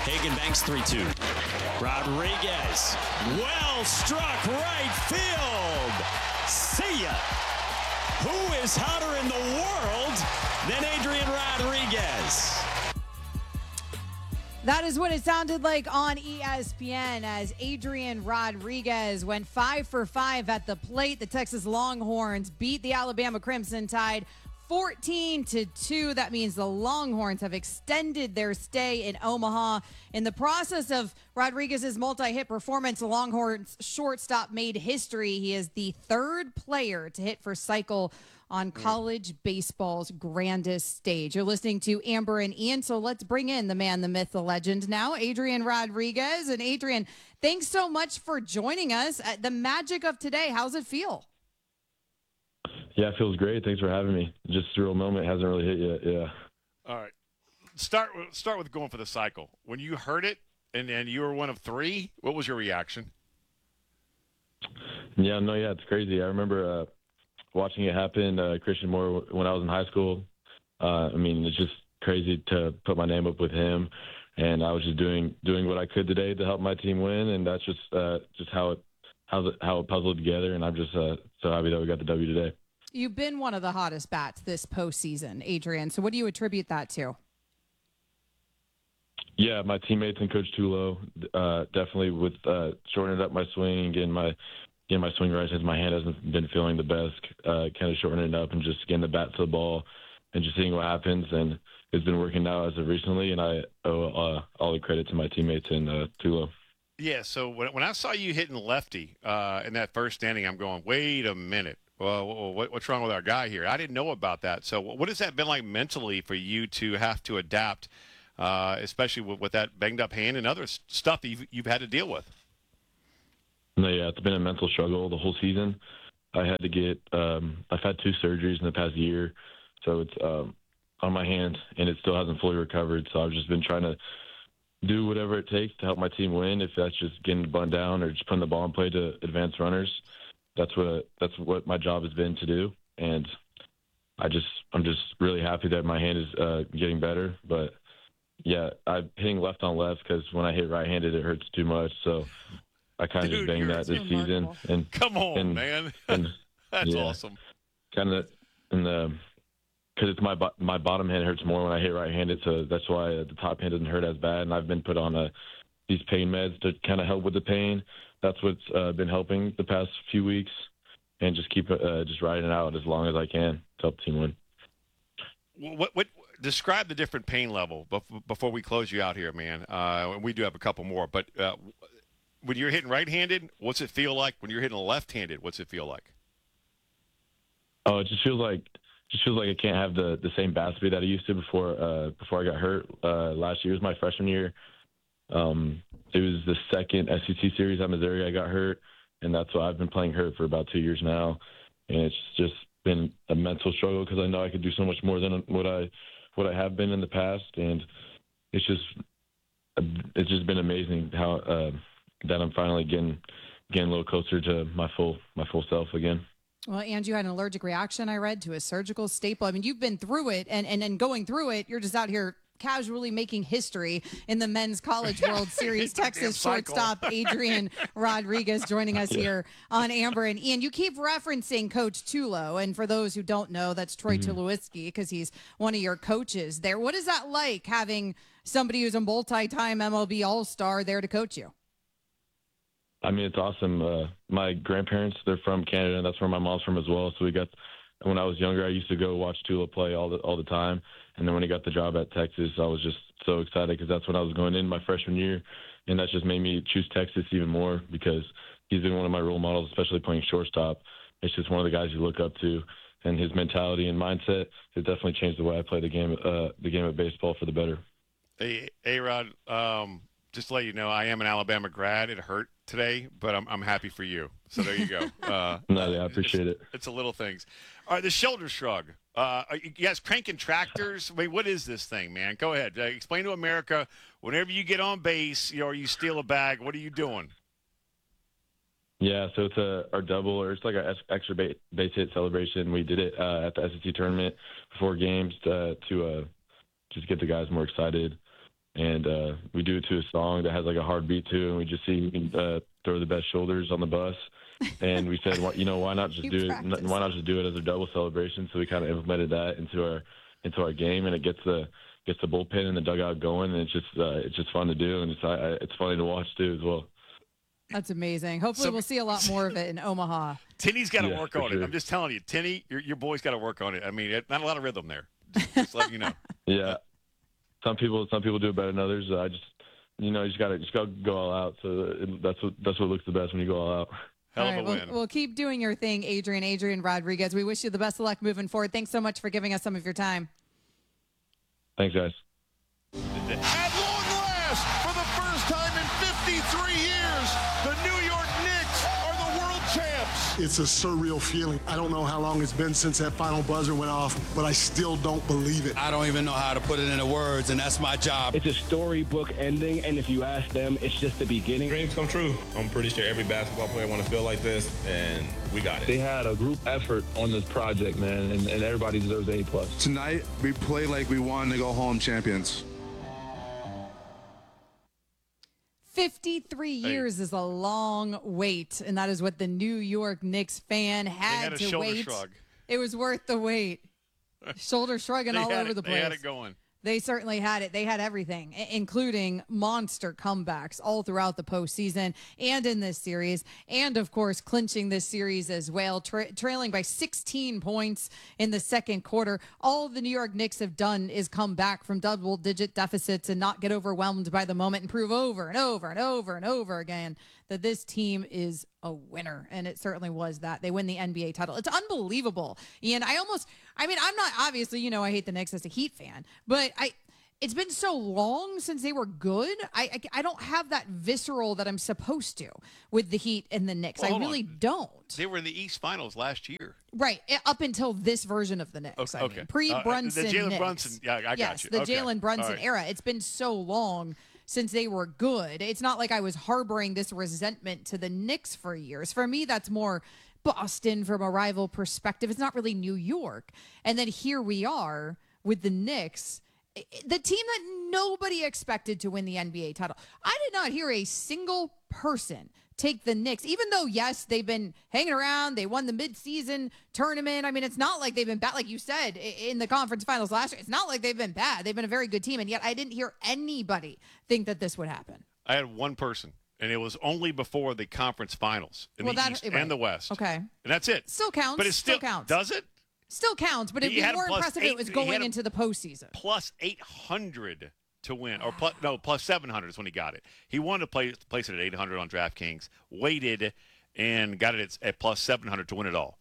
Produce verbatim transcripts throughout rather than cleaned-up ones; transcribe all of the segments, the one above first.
Hagen banks three two. Rodriguez, well struck right field. See ya. Who is hotter in the world than Adrian Rodriguez? That is what it sounded like on E S P N as Adrian Rodriguez went five for five at the plate. The Texas Longhorns beat the Alabama Crimson Tide fourteen to two. That means the Longhorns have extended their stay in Omaha. In the process of Rodriguez's multi-hit performance, the Longhorns shortstop made history. He is the third player to hit for cycle on college baseball's grandest stage. You're listening to Amber and Ian, so let's bring in the man, the myth, the legend now, Adrian Rodriguez. And Adrian, thanks so much for joining us. Uh, the magic of today, how's it feel? Yeah, it feels great. Thanks for having me. Just a real moment. Hasn't really hit yet. Yeah. All right. Start start with going for the cycle. When you heard it and, and you were one of three, what was your reaction? Yeah, no, yeah, it's crazy. I remember uh, watching it happen, uh, Christian Moore, when I was in high school. Uh, I mean, it's just crazy to put my name up with him. And I was just doing doing what I could today to help my team win. And that's just uh, just how it how it, how it puzzled together. And I'm just uh, so happy that we got the W today. You've been one of the hottest bats this postseason, Adrian. So what do you attribute that to? Yeah, my teammates and Coach Tulo, uh, definitely with uh, shortening up my swing, getting my getting my swing right since my hand hasn't been feeling the best, uh, kind of shortening it up and just getting the bat to the ball and just seeing what happens. And it's been working now as of recently, and I owe uh, all the credit to my teammates and uh, Tulo. Yeah, so when, when I saw you hitting lefty uh, in that first inning, I'm going, wait a minute. Well, what, what's wrong with our guy here? I didn't know about that. So what has that been like mentally for you to have to adapt, uh, especially with, with that banged-up hand and other stuff that you've, you've had to deal with? No, yeah, it's been a mental struggle the whole season. I had to get um, – I've had two surgeries in the past year, so it's um, on my hand, and it still hasn't fully recovered. So I've just been trying to do whatever it takes to help my team win, if that's just getting the bunt down or just putting the ball in play to advance runners. That's what that's what my job has been to do, and I just I'm just really happy that my hand is uh, getting better. But yeah, I'm hitting left on left because when I hit right-handed, it hurts too much. So I kind of just banged that this season. And come on, and, man, and, that's yeah, awesome. Kind of in the because it's my my bottom hand hurts more when I hit right-handed, so that's why the top hand doesn't hurt as bad. And I've been put on a, these pain meds to kind of help with the pain. That's what's uh, been helping the past few weeks, and just keep uh, just riding it out as long as I can to help the team win. What, what describe the different pain level before we close you out here, man? Uh, we do have a couple more, but uh, when you're hitting right-handed, what's it feel like? When you're hitting left-handed, what's it feel like? Oh, it just feels like just feels like I can't have the, the same bat speed that I used to before uh, before I got hurt. Uh, last year was my freshman year. Um, it was the second S E C series at Missouri I got hurt, and that's why I've been playing hurt for about two years now. And it's just been a mental struggle because I know I could do so much more than what I what I have been in the past, and it's just it's just been amazing how uh, that I'm finally getting getting a little closer to my full my full self again. Well, and you had an allergic reaction, I read, to a surgical staple. I mean, you've been through it, and and, and going through it, you're just out here casually making history in the Men's College World Series. Texas shortstop Adrian Rodriguez joining us here on Amber and Ian. You keep referencing Coach Tulo, and for those who don't know, that's Troy mm-hmm. Tulowitzki, because he's one of your coaches there. What is that like, having somebody who's a multi-time M L B All-Star there to coach you? I mean, it's awesome. Uh, my grandparents, they're from Canada, and that's where my mom's from as well. So we got, when I was younger, I used to go watch Tulo play all the all the time. And then when he got the job at Texas, I was just so excited because that's when I was going in my freshman year. And that just made me choose Texas even more because he's been one of my role models, especially playing shortstop. It's just one of the guys you look up to. And his mentality and mindset has definitely changed the way I play the game, uh, the game of baseball for the better. Hey, A-Rod, um, just to let you know, I am an Alabama grad. It hurt today, but I'm I'm happy for you. So there you go. Uh, no, yeah, I appreciate it's, it. It's a little things. All right, the shoulder shrug. Uh, are you guys cranking tractors? Wait, what is this thing, man? Go ahead. Uh, explain to America, whenever you get on base, you know, or you steal a bag, what are you doing? Yeah, so it's a our double, or it's like an extra base hit celebration. We did it uh, at the S E C tournament before games to, to uh, just get the guys more excited. and uh, we do it to a song that has like a hard beat to it, and we just see who can uh, throw the best shoulders on the bus. And we said, you know, why not just You do practice. it? Why not just do it as a double celebration? So we kind of implemented that into our into our game, and it gets the gets the bullpen and the dugout going, and it's just uh, it's just fun to do, and it's I, it's funny to watch too as well. That's amazing. Hopefully, So- we'll see a lot more of it in Omaha. Tinny's got to Yeah, work for on it. sure. I'm just telling you, Tinny, your, your boy's got to work on it. I mean, it, not a lot of rhythm there. Just, just letting you know. Yeah, some people some people do it better than others. I just you know you just gotta just gotta go all out. So it, that's what that's what looks the best when you go all out. Hell All of right, a well, win. well, keep doing your thing, Adrian. Adrian Rodriguez. We wish you the best of luck moving forward. Thanks so much for giving us some of your time. Thanks, guys. At long last, for the first time in fifty-three years, the New York Knicks are the world champs. It's a surreal feeling. I don't know how long it's been since that final buzzer went off, but I still don't believe it. I don't even know how to put it into words, and that's my job. It's a storybook ending, and if you ask them, it's just the beginning. Dreams come true. I'm pretty sure every basketball player want to feel like this, and we got it. They had a group effort on this project, man, and, and everybody deserves A plus. Tonight, we play like we wanted to go home champions. fifty-three years is a long wait, and that is what the New York Knicks fan had, had a to shoulder wait. shrug. It was worth the wait. Shoulder shrugging They all had over it- the place. They had it going. They certainly had it. They had everything, i- including monster comebacks all throughout the postseason and in this series. And, of course, clinching this series as well, tra- trailing by sixteen points in the second quarter. All the New York Knicks have done is come back from double-digit deficits and not get overwhelmed by the moment and prove over and over and over and over again that this team is a winner. And it certainly was that. They win the N B A title. It's unbelievable. Ian, I almost, I mean, I'm not, obviously, you know, I hate the Knicks as a Heat fan, but I, it's been so long since they were good. I, I, I don't have that visceral that I'm supposed to with the Heat and the Knicks. Well, I hold really on. don't. They were in the East Finals last year. Right. eh, Up until this version of the Knicks. Okay, I mean, okay. pre-Brunson Uh, the Jalen Knicks. Brunson- yeah, I got yes, you. the Okay. Jalen Brunson All right. era. It's been so long since they were good. It's not like I was harboring this resentment to the Knicks for years. For me, that's more Boston from a rival perspective. It's not really New York. And then here we are with the Knicks, i- the team that nobody expected to win the N B A title. I did not hear a single person take the Knicks, even though, yes, they've been hanging around. They won the midseason tournament. I mean, it's not like they've been bad. Like you said, i- in the conference finals last year, it's not like they've been bad. They've been a very good team. And yet I didn't hear anybody think that this would happen. I had one person, and it was only before the conference finals in Well, the that- East right. and the West. Okay. And that's it. Still counts. But it still, Still counts. Does it? Still counts, but it'd He be had a more plus impressive if eight- it was he going had a- into the postseason. Plus eight hundred to win, or plus, no, plus seven hundred is when he got it. He wanted to play, place it at eight hundred on DraftKings, waited, and got it at, at plus seven hundred to win it all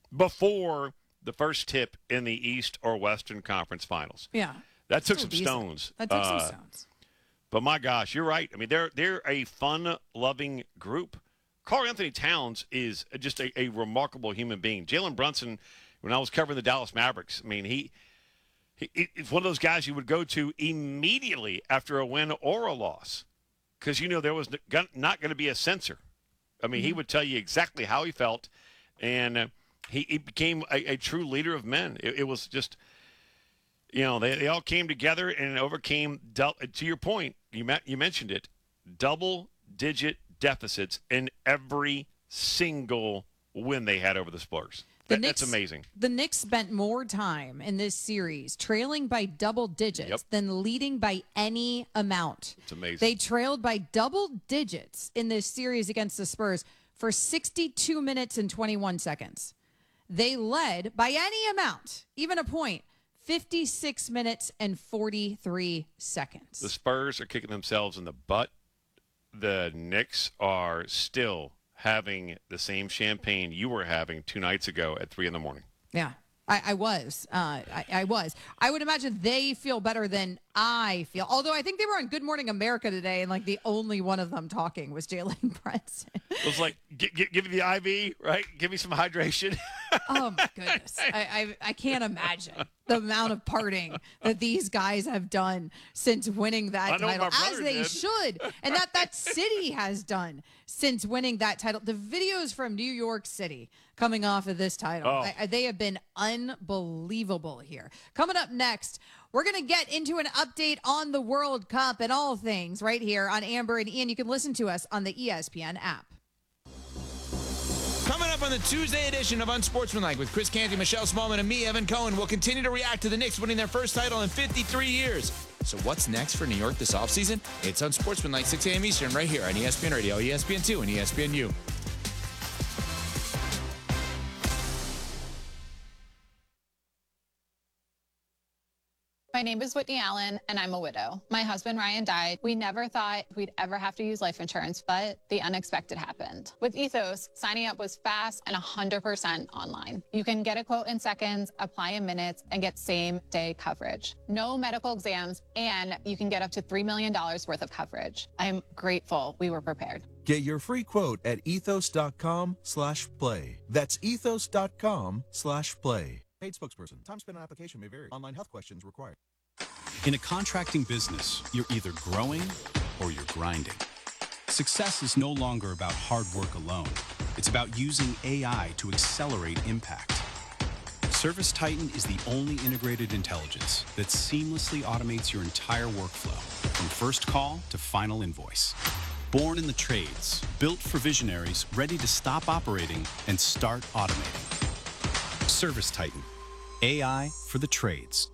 before the first tip in the East or Western Conference Finals. Yeah. That took Still some decent. stones. That took some Uh, stones. But my gosh, you're right. I mean, they're they're a fun-loving group. Carl Anthony Towns is just a, a remarkable human being. Jalen Brunson, when I was covering the Dallas Mavericks, I mean, he, he it's one of those guys you would go to immediately after a win or a loss because you know there was not going to be a censor. I mean, he would tell you exactly how he felt, and uh, he, he became a, a true leader of men. It, it was just, you know, they, they all came together and overcame, dou- to your point, you, met, you mentioned it, double-digit deficits in every single win they had over the Spurs. The That, Knicks, that's amazing. The Knicks spent more time in this series trailing by double digits Yep. than leading by any amount. It's amazing. They trailed by double digits in this series against the Spurs for sixty-two minutes and twenty-one seconds. They led by any amount, even a point, fifty-six minutes and forty-three seconds. The Spurs are kicking themselves in the butt. The Knicks are still having the same champagne you were having two nights ago at three in the morning. Yeah, I, I was. Uh, I, I was. I would imagine they feel better than I feel. Although I think they were on Good Morning America today, and like the only one of them talking was Jalen Brunson. It was like, g- g- give me the I V, right? Give me some hydration. Oh my goodness, I, I I can't imagine. the amount of partying that these guys have done since winning that title, as they did. should, and that that city has done since winning that title. The videos from New York City coming off of this title, oh. I, they have been unbelievable here. Coming up next, we're going to get into an update on the World Cup and all things right here on Amber and Ian. You can listen to us on the E S P N app. Coming up on the Tuesday edition of Unsportsmanlike with Chris Canty, Michelle Smallman, and me, Evan Cohen, we'll continue to react to the Knicks winning their first title in fifty-three years. So what's next for New York this offseason? It's Unsportsmanlike, six a.m. Eastern, right here on E S P N Radio, E S P N two, and E S P N U. My name is Whitney Allen, and I'm a widow. My husband, Ryan, died. We never thought we'd ever have to use life insurance, but the unexpected happened. With Ethos, signing up was fast and one hundred percent online. You can get a quote in seconds, apply in minutes, and get same-day coverage. No medical exams, and you can get up to three million dollars worth of coverage. I'm grateful we were prepared. Get your free quote at ethos.com slash play. That's ethos.com slash play. Paid spokesperson. Time spent on application may vary. Online health questions required. In a contracting business, you're either growing or you're grinding. Success is no longer about hard work alone. It's about using A I to accelerate impact. ServiceTitan is the only integrated intelligence that seamlessly automates your entire workflow, from first call to final invoice. Born in the trades, built for visionaries ready to stop operating and start automating. ServiceTitan. A I for the trades.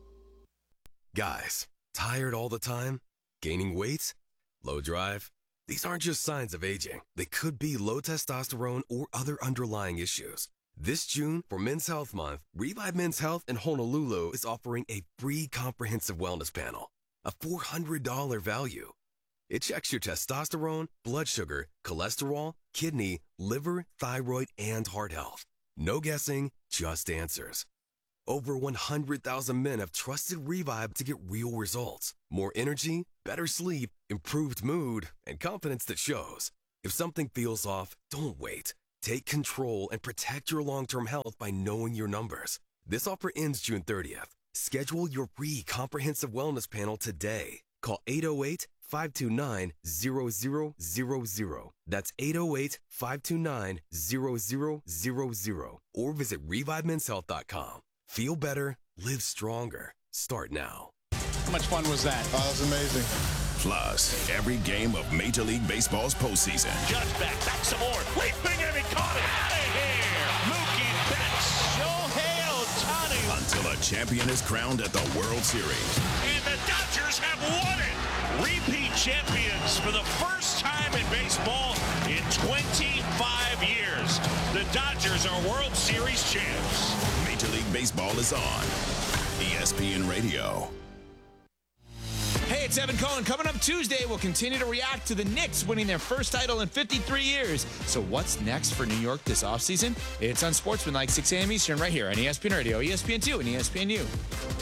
Guys, tired all the time? Gaining weight? Low drive? These aren't just signs of aging. They could be low testosterone or other underlying issues. This June, for Men's Health Month, Revive Men's Health in Honolulu is offering a free comprehensive wellness panel, a four hundred dollars value. It checks your testosterone, blood sugar, cholesterol, kidney, liver, thyroid, and heart health. No guessing, just answers. Over one hundred thousand men have trusted Revive to get real results. More energy, better sleep, improved mood, and confidence that shows. If something feels off, don't wait. Take control and protect your long-term health by knowing your numbers. This offer ends June thirtieth. Schedule your free comprehensive wellness panel today. Call eight oh eight, five two nine, zero zero zero zero. That's eight oh eight, five two nine, zero zero zero zero. Or visit revive men's health dot com. Feel better, live stronger. Start now. How much fun was that? Oh, that was amazing. Plus, every game of Major League Baseball's postseason. Judge back, back some more. Leaping and he caught it. Out of here. Mookie Betts. Shohei Ohtani. Until a champion is crowned at the World Series. And the Dodgers have won it. Repeat champions for the first time in baseball in twenty-five years. The Dodgers are World Series champs. Major League Baseball is on E S P N Radio. Hey, it's Evan Cohen. Coming up Tuesday, we'll continue to react to the Knicks winning their first title in fifty-three years. So what's next for New York this offseason? It's Unsportsmanlike, six a.m. Eastern, right here on E S P N Radio, E S P N two, and E S P N U.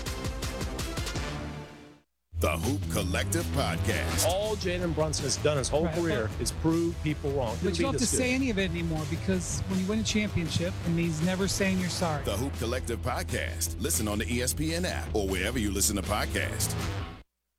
The Hoop Collective Podcast. All Jalen Brunson has done his whole right, career but, is prove people wrong. But you don't have to good. say any of it anymore, because when you win a championship, it means never saying you're sorry. The Hoop Collective Podcast. Listen on the E S P N app or wherever you listen to podcasts.